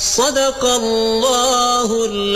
Sadakallahul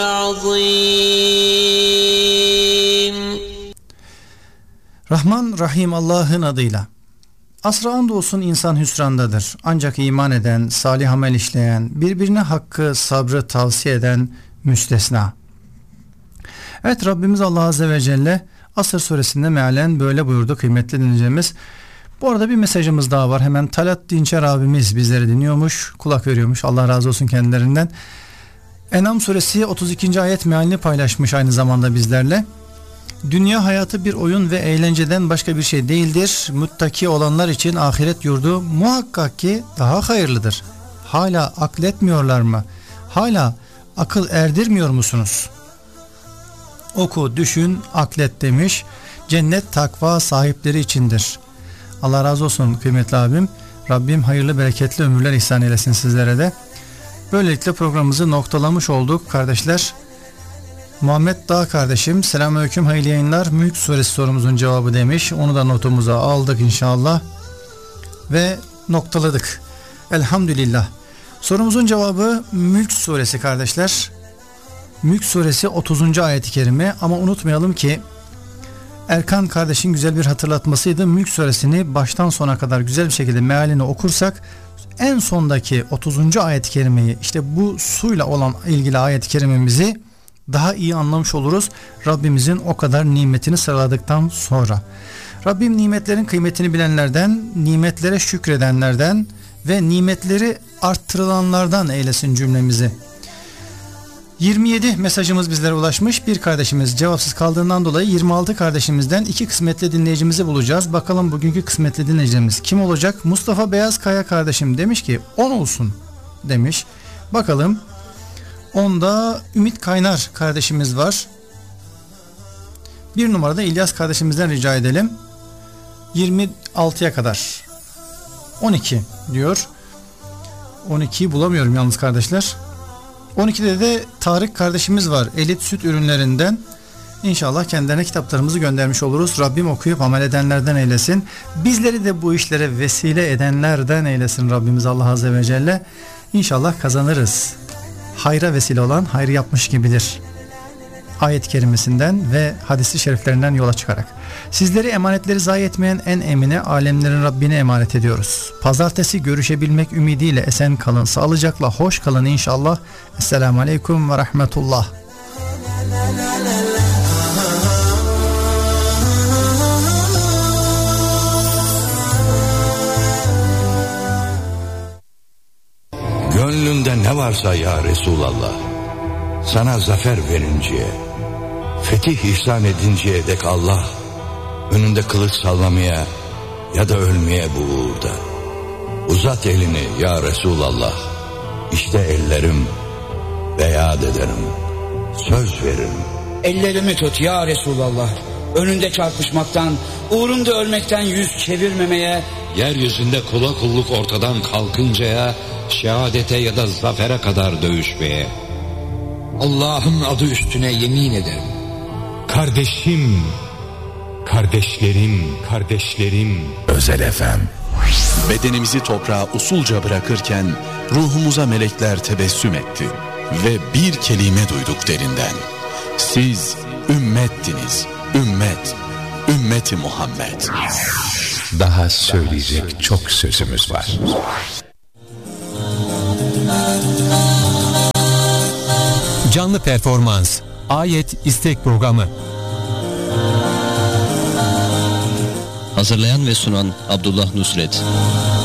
azim. Rahman Rahim Allah'ın adıyla. Asra andolsun insan hüsrandadır. Ancak iman eden, salih amel işleyen, birbirine hakkı, sabrı tavsiye eden müstesna. Evet, Rabbimiz Allah Azze ve Celle Asr suresinde mealen böyle buyurdu kıymetli dinleyicilerimiz. Bu arada bir mesajımız daha var. Hemen Talat Dinçer abimiz bizleri dinliyormuş, kulak veriyormuş. Allah razı olsun kendilerinden. En'am suresi 32. ayet mealini paylaşmış aynı zamanda bizlerle. Dünya hayatı bir oyun ve eğlenceden başka bir şey değildir. Muttaki olanlar için ahiret yurdu muhakkak ki daha hayırlıdır. Hala akletmiyorlar mı? Hala akıl erdirmiyor musunuz? Oku, düşün, aklet demiş. Cennet takva sahipleri içindir. Allah razı olsun kıymetli abim. Rabbim hayırlı bereketli ömürler ihsan eylesin sizlere de. Böylelikle programımızı noktalamış olduk kardeşler. Muhammed Dağ kardeşim, selamünaleyküm, hayırlı yayınlar. Mülk suresi sorumuzun cevabı demiş. Onu da notumuza aldık inşallah ve noktaladık. Elhamdülillah. Sorumuzun cevabı Mülk suresi kardeşler. Mülk suresi 30. ayet-i kerime. Ama unutmayalım ki Erkan kardeşin güzel bir hatırlatmasıydı. Mülk suresini baştan sona kadar güzel bir şekilde mealini okursak en sondaki 30. ayet-i kerimeyi, işte bu suyla olan ilgili ayet-i kerimemizi daha iyi anlamış oluruz. Rabbimizin o kadar nimetini sıraladıktan sonra. Rabbim nimetlerin kıymetini bilenlerden, nimetlere şükredenlerden ve nimetleri arttırılanlardan eylesin cümlemizi. 27 mesajımız bizlere ulaşmış. Bir kardeşimiz cevapsız kaldığından dolayı 26 kardeşimizden 2 kısmetli dinleyicimizi bulacağız. Bakalım bugünkü kısmetli dinleyicimiz kim olacak? Mustafa Beyazkaya kardeşim demiş ki 10 olsun demiş. Bakalım. Onda Ümit Kaynar kardeşimiz var. Bir numarada İlyas kardeşimizden rica edelim. 26'ya kadar. 12 diyor. 12'yi bulamıyorum yalnız kardeşler. 12'de de Tarık kardeşimiz var. Elit Süt Ürünlerinden. İnşallah kendilerine kitaplarımızı göndermiş oluruz. Rabbim okuyup amel edenlerden eylesin. Bizleri de bu işlere vesile edenlerden eylesin Rabbimiz Allah Azze ve Celle. İnşallah kazanırız. Hayra vesile olan hayrı yapmış gibidir. Ayet-i kerimesinden ve hadis-i şeriflerinden yola çıkarak. Sizleri emanetleri zayi etmeyen en emine alemlerin Rabbine emanet ediyoruz. Pazartesi görüşebilmek ümidiyle esen kalın, sağlıcakla hoş kalın inşallah. Esselamu Aleyküm ve Rahmetullah. Gönlünde ne varsa ya Resulallah, sana zafer verinceye, fetih ihsan edinceye dek Allah, önünde kılıç sallamaya ya da ölmeye bu uğurda. Uzat elini ya Resulallah, işte ellerim, beyat ederim, söz veririm. Ellerimi tut ya Resulallah, önünde çarpışmaktan, uğrunda ölmekten yüz çevirmemeye, yeryüzünde kula kulluk ortadan kalkıncaya, şehadete ya da zafere kadar dövüşmeye. Allah'ın adı üstüne yemin ederim. Kardeşim, kardeşlerim, kardeşlerim. Özel FM. Bedenimizi toprağa usulca bırakırken ruhumuza melekler tebessüm etti ve bir kelime duyduk derinden. Siz ümmettiniz, ümmet, ümmeti Muhammed. Daha söyleyecek çok sözümüz var. Canlı performans, ayet istek programı. Hazırlayan ve sunan Abdullah Nusret.